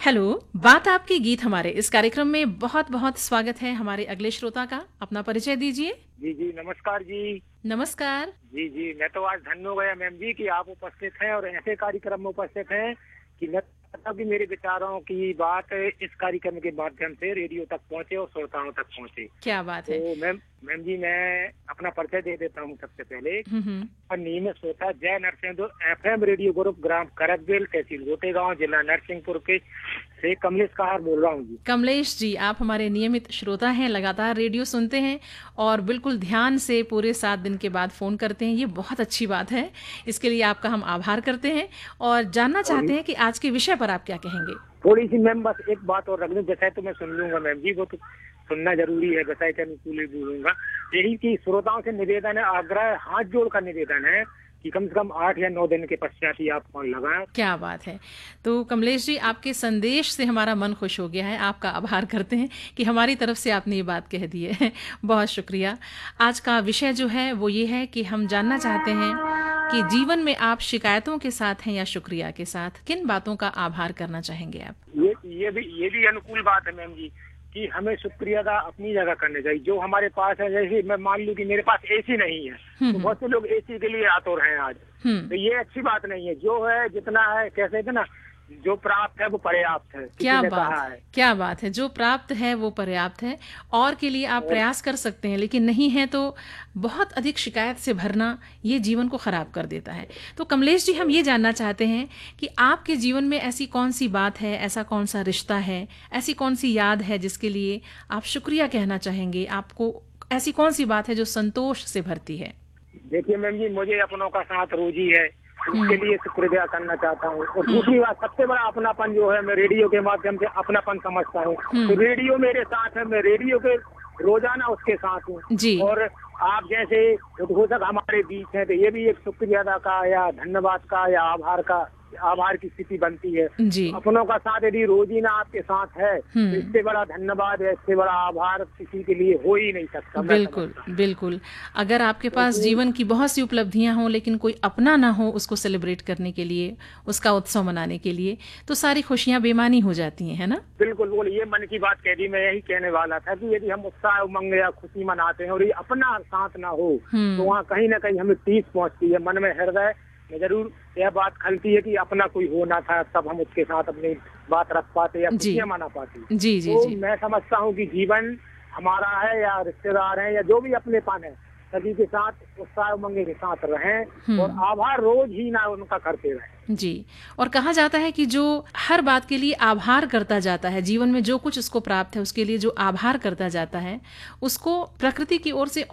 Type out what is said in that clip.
Hello, बात आपकी गीत हमारे इस कार्यक्रम में बहुत बहुत स्वागत है हमारे अगले श्रोता का। अपना परिचय दीजिए। जी जी नमस्कार जी। नमस्कार। जी जी मैं तो आज धन्य हो गया मैम जी कि आप उपस्थित हैं और ऐसे कार्यक्रम में उपस्थित हैं कि मैं चाहता हूं कि मेरे विचारों की बात इस कार्यक्रम के माध्यम से रेडियो तक पहुंचे और श्रोताओं तक पहुंचे। क्या बात है। तो मैम जी मैं अपना परिचय दे देता हूँ सबसे पहले। हम्म। और नियमित श्रोता जय नरसिंह FM रेडियो ग्रुप ग्राम करकबेल तहसील गोटेगांव जिला नरसिंहपुर के से कमलेश कहार बोल रहा हूँ जी। कमलेश जी, आप हमारे नियमित श्रोता हैं, लगातार रेडियो सुनते हैं और बिल्कुल ध्यान से पूरे 7 दिन के बाद फोन करते हैं। ये बहुत अच्छी बात है। इसके लिए आपका हम आभार करते हैं और जानना चाहते हैं कि आज के विषय पर आप क्या कहेंगे। थोड़ी सी मैम बस एक बात और रख दूं, जैसा तो मैं सुन लूंगा मैम जी, वो तो सुनना जरूरी है, जैसा के अनुकूल ही बोलूंगा। यही कि श्रोताओं से निवेदन है, आग्रह हाथ जोड़ का निवेदन है कि कम से कम 8 या 9 दिन के पश्चात ही आप फोन लगाएं। क्या बात है। तो कमलेश जी, आपके संदेश से हमारा मन खुश हो गया है। आपका आभार करते हैं कि हमारी तरफ से आपने ये बात कह दी है। बहुत शुक्रिया। आज का विषय जो है वो ये है कि हम जानना चाहते हैं कि जीवन में आप शिकायतों के साथ हैं या शुक्रिया के साथ, किन बातों का आभार करना चाहेंगे आप? ये भी अनुकूल बात है मैम जी कि हमें शुक्रिया अदा अपनी जगह करने चाहिए जो हमारे पास है। जैसे मैं मान लूं कि मेरे पास एसी नहीं है, तो बहुत से लोग एसी के लिए आतुर हैं आज। तो ये अच्छी बात नहीं है। जो है जितना है, कैसे है ना, जो प्राप्त है वो पर्याप्त है। क्या बात है। जो प्राप्त है वो पर्याप्त है। और के लिए आप प्रयास कर सकते हैं, लेकिन नहीं है तो बहुत अधिक शिकायत से भरना ये जीवन को खराब कर देता है। तो कमलेश जी, हम ये जानना चाहते हैं कि आपके जीवन में ऐसी कौन सी बात है, ऐसा कौन सा रिश्ता है, ऐसी कौन सी याद है जिसके लिए आप शुक्रिया कहना चाहेंगे? आपको ऐसी कौन सी बात है जो संतोष से भरती है? देखिए मैम जी, मुझे अपनों का साथ रोजी है, उसके लिए शुक्रिया करना चाहता हूँ। और दूसरी बात, सबसे बड़ा अपनापन जो है, मैं रेडियो के माध्यम से अपनापन समझता हूँ। तो रेडियो मेरे साथ है, मैं रेडियो के रोजाना उसके साथ हूँ। और आप जैसे उद्घोषक हमारे बीच हैं, तो ये भी एक शुक्रिया अदा का या धन्यवाद का या आभार की स्थिति बनती है। अपनों का साथ यदि रोजीना आपके साथ है तो इससे बड़ा धन्यवाद है, इससे बड़ा आभार किसी के लिए हो ही नहीं सकता। बिल्कुल। अगर आपके पास जीवन की बहुत सी उपलब्धियां हों लेकिन कोई अपना ना हो उसको सेलिब्रेट करने के लिए, उसका उत्सव मनाने के लिए, तो सारी खुशियां बेमानी हो जाती हैं, है ना? बिल्कुल ये मन की बात कह दी। मैं यही कहने वाला था कि यदि हम उत्साह उमंग या खुशी मनाते हैं और ये अपना साथ ना हो तो वहाँ कहीं ना कहीं हमें ठेस पहुंचती है। मन में, हृदय में जरूर यह बात खलती है कि अपना कोई होना था, तब हम उसके साथ अपनी बात रख पाते या खुशियां मना पाते। तो मैं समझता हूँ कि जीवन हमारा है या रिश्तेदार है या जो भी अपनेपन है, सभी के साथ उत्साह उमंग के साथ रहें और आभार रोज ही ना उनका करते रहें। जी। और कहा जाता है कि जो हर बात के लिए आभार करता जाता है, जीवन में जो कुछ उसको प्राप्त है उसके लिए जो आभार करता जाता है, उसको प्रकृति की ओर से